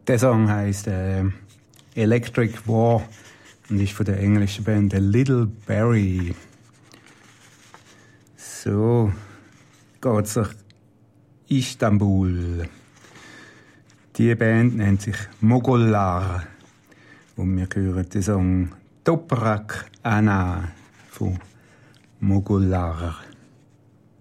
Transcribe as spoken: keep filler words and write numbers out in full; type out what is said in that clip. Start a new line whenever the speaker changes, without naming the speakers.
Der Song heisst äh, Electric War und ist von der englischen Band The Little Barry. So geht's nach Istanbul. Die Band nennt sich Mogollar und wir hören den Song Toprak Ana von Mogollar.